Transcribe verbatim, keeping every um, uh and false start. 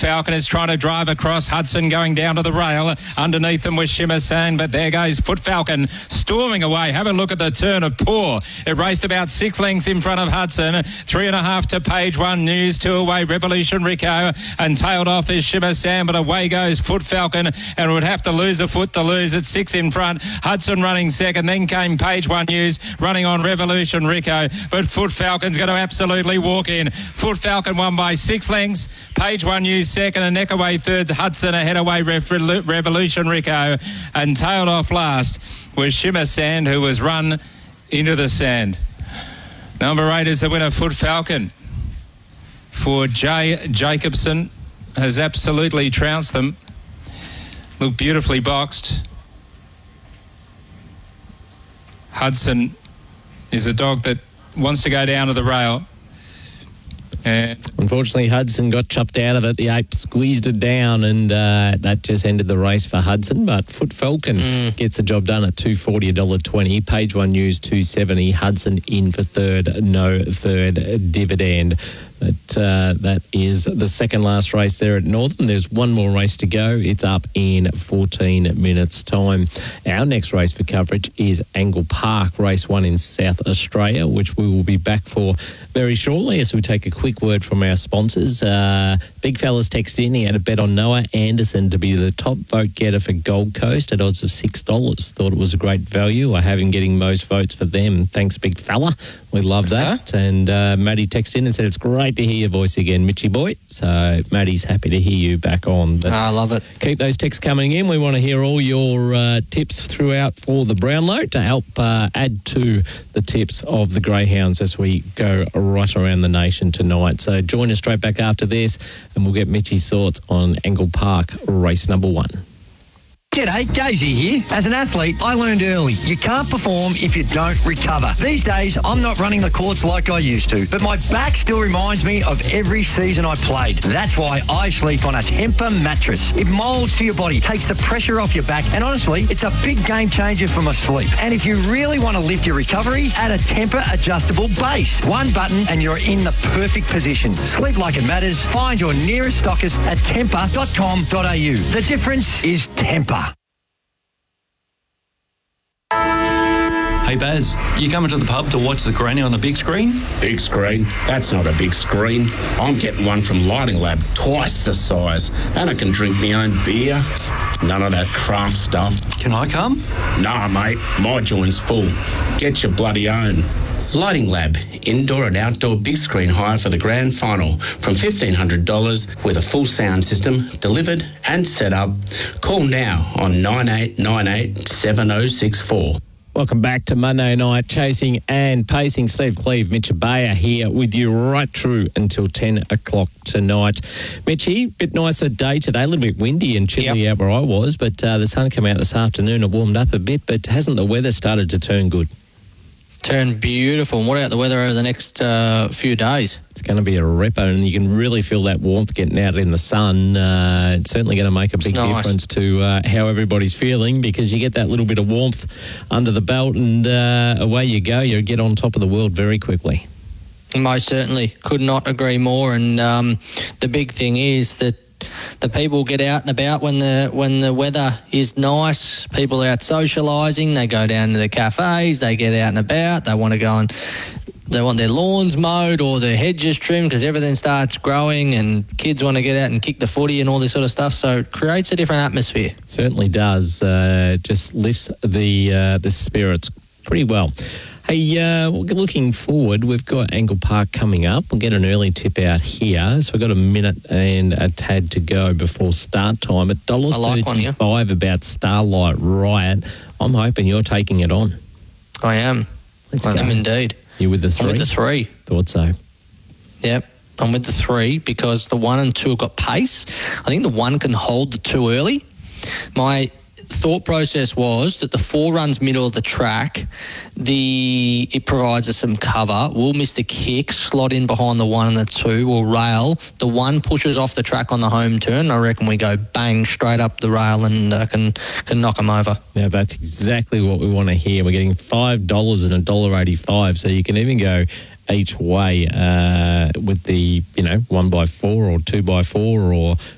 Falcon is trying to drive across. Hudson going down to the rail. Underneath them was Shimmer Sand, but there goes Foot Falcon storming away. Have a look at the turn of Poor. It raced about six lengths in front of Hudson. Three and a half to Page One News. Two away Revolution Rico, and tailed off is Shimmer Sand, but away goes Foot Falcon, and would have to lose a foot to lose at six in front. Hudson running second. Then came Page One News running on Revolution Rico, but Foot Falcon's going to absolutely walk in. Foot Falcon won by six lengths. Page One News second, and neck away third. Hudson ahead away Revolution Rico, and tailed off last was Shimmer Sand, who was run into the sand. Number eight is the winner, Foot Falcon. For Jay Jacobson, has absolutely trounced them. Look beautifully boxed. Hudson is a dog that wants to go down to the rail. And unfortunately, Hudson got chopped out of it. The ape squeezed it down, and uh, that just ended the race for Hudson. But Foot Falcon mm. gets the job done at two forty, one dollar twenty. Page One News, two seventy. Hudson in for third, no third dividend. But uh, that is the second last race there at Northern. There's one more race to go. It's up in fourteen minutes' time. Our next race for coverage is Angle Park, race one in South Australia, which we will be back for very shortly as we take a quick word from our sponsors. Uh, Big Fella's texted in. He had a bet on Noah Anderson to be the top vote getter for Gold Coast at odds of six dollars. Thought it was a great value. I have him getting most votes for them. Thanks, Big Fella. We love that. Uh-huh. And uh, Maddie texted in and said, it's great to hear your voice again, Mitchie boy. So Maddie's happy to hear you back on. But oh, I love it. Keep those texts coming in. We want to hear all your uh, tips throughout for the Brownlow to help uh, add to the tips of the Greyhounds as we go right around the nation tonight. So join us straight back after this, and we'll get Mitchie's thoughts on Angle Park, race number one. G'day, Gazy here. As an athlete, I learned early, you can't perform if you don't recover. These days, I'm not running the courts like I used to, but my back still reminds me of every season I played. That's why I sleep on a Tempur mattress. It molds to your body, takes the pressure off your back, and honestly, it's a big game changer for my sleep. And if you really want to lift your recovery, add a Tempur adjustable base. One button and you're in the perfect position. Sleep like it matters. Find your nearest stockist at tempur dot com dot a u. The difference is Tempur. Hey Baz, you coming to the pub to watch the granny on the big screen? Big screen? That's not a big screen. I'm getting one from Lighting Lab, twice the size. And I can drink my own beer. None of that craft stuff. Can I come? Nah, mate. My joint's full. Get your bloody own. Lighting Lab, indoor and outdoor big screen hire for the grand final from fifteen hundred dollars with a full sound system delivered and set up. Call now on nine eight nine eight seven oh six four. Welcome back to Monday Night Chasing and Pacing. Steve Cleve, Mitch Abaya here with you right through until ten o'clock tonight. Mitchie, bit nicer day today, a little bit windy and chilly yep. out where I was, but uh, the sun came out this afternoon and warmed up a bit, but hasn't the weather started to turn good? Turn beautiful. And what about the weather over the next uh, few days? It's going to be a ripper, and you can really feel that warmth getting out in the sun. Uh, it's certainly going to make a big nice. difference to uh, how everybody's feeling, because you get that little bit of warmth under the belt and uh, away you go. You get on top of the world very quickly. Most certainly. Could not agree more. And um, the big thing is that the people get out and about when the when the weather is nice. People are out socialising. They go down to the cafes. They get out and about. They want to go and they want their lawns mowed or their hedges trimmed because everything starts growing, and kids want to get out and kick the footy and all this sort of stuff. So it creates a different atmosphere. Certainly does. Uh, just lifts the uh, the spirits pretty well. Hey, uh, looking forward, we've got Angle Park coming up. We'll get an early tip out here. So we've got a minute and a tad to go before start time. At one dollar thirty-five like yeah. about Starlight Riot. I'm hoping you're taking it on. I am. Let's I go. am indeed. You with the three? I'm with the three. Thought so. Yep, I'm with the three because the one and two have got pace. I think the one can hold the two early. My thought process was that the four runs middle of the track, the it provides us some cover. We'll miss the kick, slot in behind the one and the two, we'll rail. The one pushes off the track on the home turn. I reckon we go bang straight up the rail and uh, can can knock them over. Now that's exactly what we want to hear. We're getting five dollars and one dollar eighty-five, so you can even go each way uh, with the, you know, one by four or two by four or